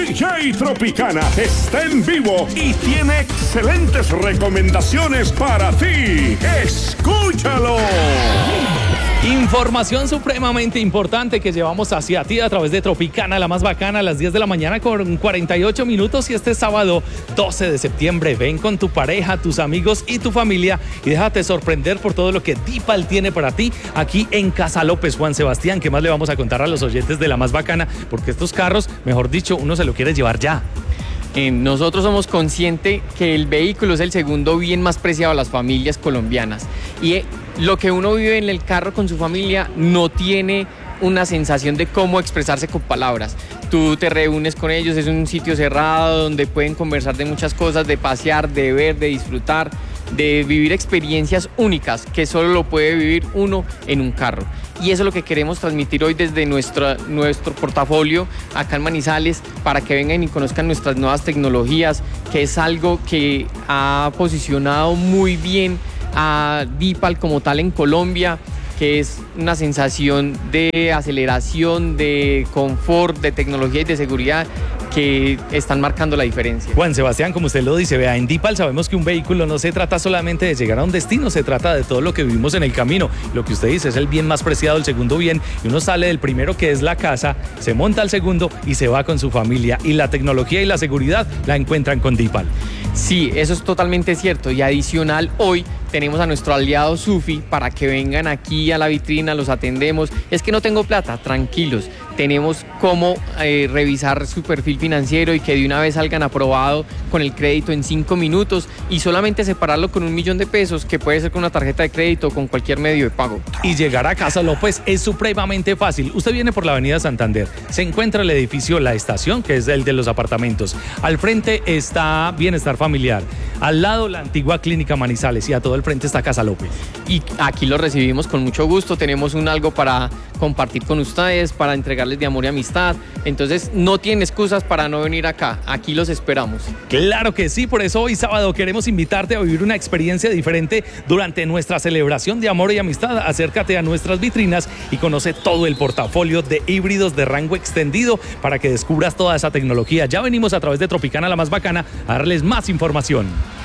DJ Tropicana está en vivo y tiene excelentes recomendaciones para ti. ¡Escúchalo! Información supremamente importante que llevamos hacia ti a través de Tropicana, la más bacana, a las 10 de la mañana con 48 minutos. Y este sábado 12 de septiembre, ven con tu pareja, tus amigos y tu familia y déjate sorprender por todo lo que Dipal tiene para ti aquí en Casa López. Juan Sebastián, ¿qué más le vamos a contar a los oyentes de la más bacana? Porque estos carros, mejor dicho, uno se lo quiere llevar ya. Nosotros somos conscientes que el vehículo es el segundo bien más preciado a las familias colombianas y lo que uno vive en el carro con su familia no tiene una sensación de cómo expresarse con palabras. Tú te reúnes con ellos, es un sitio cerrado donde pueden conversar de muchas cosas, de pasear, de ver, de disfrutar, de vivir experiencias únicas que solo lo puede vivir uno en un carro. Y eso es lo que queremos transmitir hoy desde nuestro portafolio acá en Manizales para que vengan y conozcan nuestras nuevas tecnologías, que es algo que ha posicionado muy bien a Dipal como tal en Colombia, que es una sensación de aceleración, de confort, de tecnología y de seguridad que están marcando la diferencia. Juan Sebastián, como usted lo dice, vea, en Dipal sabemos que un vehículo no se trata solamente de llegar a un destino, se trata de todo lo que vivimos en el camino. Lo que usted dice es el bien más preciado, el segundo bien, y uno sale del primero, que es la casa, se monta al segundo y se va con su familia. Y la tecnología y la seguridad la encuentran con Dipal. Sí, eso es totalmente cierto. Y adicional, hoy tenemos a nuestro aliado Sufi para que vengan aquí a la vitrina, los atendemos. Es que no tengo plata, tranquilos. Tenemos cómo revisar su perfil financiero y que de una vez salgan aprobado con el crédito en 5 minutos y solamente separarlo con $1.000.000, que puede ser con una tarjeta de crédito o con cualquier medio de pago. Y llegar a Casa López es supremamente fácil. Usted viene por la avenida Santander, se encuentra el edificio La Estación, que es el de los apartamentos. Al frente está Bienestar Familiar, al lado la antigua Clínica Manizales y a todo el frente está Casa López. Y aquí los recibimos con mucho gusto, tenemos algo para compartir con ustedes, para entregarles de amor y amistad. Entonces no tienen excusas para no venir acá, aquí los esperamos. Claro que sí, por eso hoy sábado queremos invitarte a vivir una experiencia diferente durante nuestra celebración de amor y amistad. Acércate a nuestras vitrinas y conoce todo el portafolio de híbridos de rango extendido para que descubras toda esa tecnología. Ya venimos a través de Tropicana, la más bacana, a darles más información.